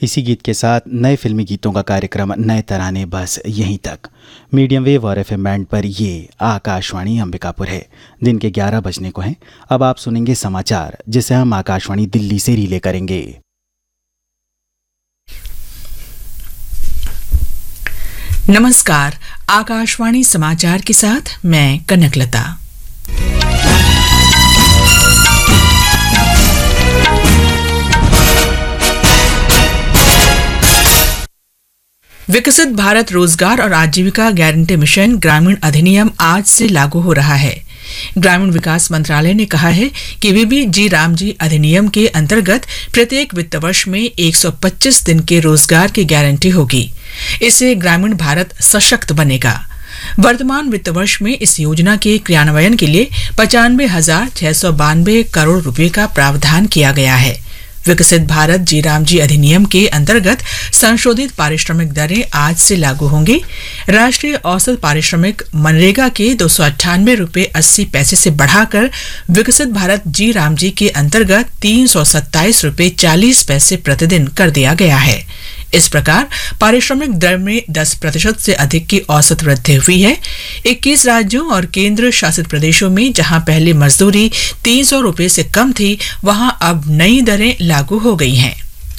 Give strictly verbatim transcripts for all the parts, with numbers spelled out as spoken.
इसी गीत के साथ नए फिल्मी गीतों का कार्यक्रम नए तराने बस यहीं तक। मीडियम वेव और एफएम बैंड पर ये आकाशवाणी अंबिकापुर है। दिन के ग्यारह बजने को हैं। अब आप सुनेंगे समाचार, जिसे हम आकाशवाणी दिल्ली से रिले करेंगे। नमस्कार, आकाशवाणी समाचार के साथ मैं कनकलता। विकसित भारत रोजगार और आजीविका गारंटी मिशन ग्रामीण अधिनियम आज से लागू हो रहा है। ग्रामीण विकास मंत्रालय ने कहा है कि वीबीजी रामजी अधिनियम के अंतर्गत प्रत्येक वित्त वर्ष में एक सौ पच्चीस दिन के रोजगार की गारंटी होगी। इससे ग्रामीण भारत सशक्त बनेगा। वर्तमान वित्त वर्ष में इस योजना के क्रियान्वयन के लिए पचानवे हजार छह सौ बानवे करोड़ रुपए का प्रावधान किया गया है। विकसित भारत जी रामजी अधिनियम के अंतर्गत संशोधित पारिश्रमिक दरें आज से लागू होंगी। राष्ट्रीय औसत पारिश्रमिक मनरेगा के दो सौ अट्ठानवे रुपये अस्सी पैसे से बढ़ाकर विकसित भारत जी रामजी के अंतर्गत तीन सौ सत्ताईस रुपये चालीस पैसे प्रतिदिन कर दिया गया है। इस प्रकार पारिश्रमिक दर में दस प्रतिशत से अधिक की औसत वृद्धि हुई है। इक्कीस राज्यों और केंद्र शासित प्रदेशों में जहां पहले मजदूरी तीन सौ रुपये से कम थी, वहां अब नई दरें लागू हो गई हैं।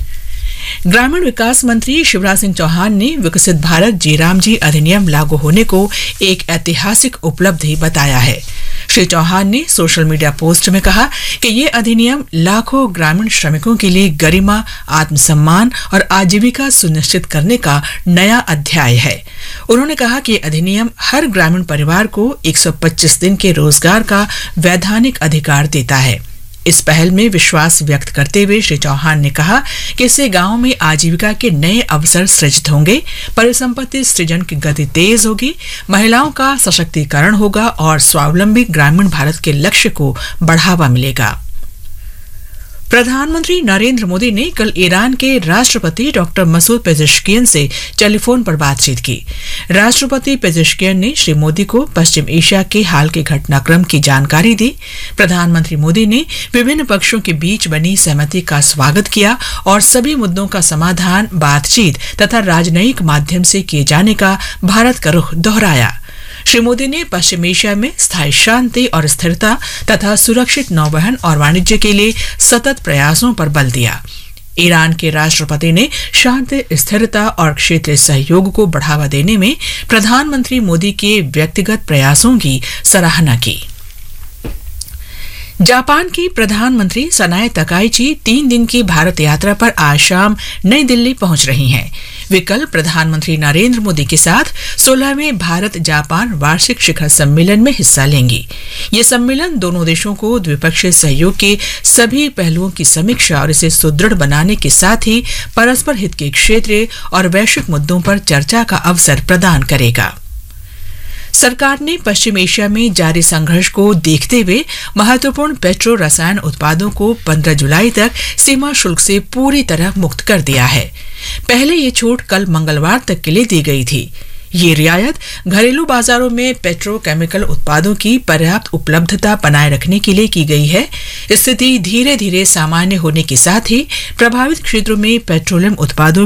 ग्रामीण विकास मंत्री शिवराज सिंह चौहान ने विकसित भारत जी रामजी अधिनियम लागू होने को एक ऐतिहासिक उपलब्धि बताया है। श्री चौहान ने सोशल मीडिया पोस्ट में कहा कि ये अधिनियम लाखों ग्रामीण श्रमिकों के लिए गरिमा, आत्मसम्मान और आजीविका सुनिश्चित करने का नया अध्याय है। उन्होंने कहा कि अधिनियम हर ग्रामीण परिवार को एक सौ पच्चीस दिन के रोजगार का वैधानिक अधिकार देता है। इस पहल में विश्वास व्यक्त करते हुए श्री चौहान ने कहा कि इससे गांवों में आजीविका के नए अवसर सृजित होंगे, परिसंपत्ति सृजन की गति तेज होगी, महिलाओं का सशक्तिकरण होगा और स्वावलंबी ग्रामीण भारत के लक्ष्य को बढ़ावा मिलेगा। प्रधानमंत्री नरेंद्र मोदी ने कल ईरान के राष्ट्रपति डॉक्टर मसूद पेजेश्कियन से टेलीफोन पर बातचीत की। राष्ट्रपति पेजेश्कियन ने श्री मोदी को पश्चिम एशिया के हाल के घटनाक्रम की जानकारी दी। प्रधानमंत्री मोदी ने विभिन्न पक्षों के बीच बनी सहमति का स्वागत किया और सभी मुद्दों का समाधान बातचीत तथा राजनयिक माध्यम से किए जाने का भारत का रुख दोहराया। श्री मोदी ने पश्चिम एशिया में स्थायी शांति और स्थिरता तथा सुरक्षित नौवहन और वाणिज्य के लिए सतत प्रयासों पर बल दिया। ईरान के राष्ट्रपति ने शांति, स्थिरता और क्षेत्रीय सहयोग को बढ़ावा देने में प्रधानमंत्री मोदी के व्यक्तिगत प्रयासों की सराहना की। जापान की प्रधानमंत्री सनाए तकाइची तीन दिन की भारत यात्रा पर आज शाम नई दिल्ली पहुंच रही हैं। वे कल प्रधानमंत्री नरेंद्र मोदी के साथ सोलहवें भारत जापान वार्षिक शिखर सम्मेलन में हिस्सा लेंगी। ये सम्मेलन दोनों देशों को द्विपक्षीय सहयोग के सभी पहलुओं की समीक्षा और इसे सुदृढ़ बनाने के साथ ही परस्पर हित के क्षेत्रीय और वैश्विक मुद्दों पर चर्चा का अवसर प्रदान करेगा। सरकार ने पश्चिम एशिया में जारी संघर्ष को देखते हुए महत्वपूर्ण पेट्रो रसायन उत्पादों को पंद्रह जुलाई तक सीमा शुल्क से पूरी तरह मुक्त कर दिया है। पहले ये छूट कल मंगलवार तक के लिए दी गई थी। ये रियायत घरेलू बाजारों में पेट्रोकेमिकल उत्पादों की पर्याप्त उपलब्धता बनाए रखने के लिए की गई है। स्थिति धीरे धीरे सामान्य होने के साथ ही प्रभावित क्षेत्रों में पेट्रोलियम उत्पादों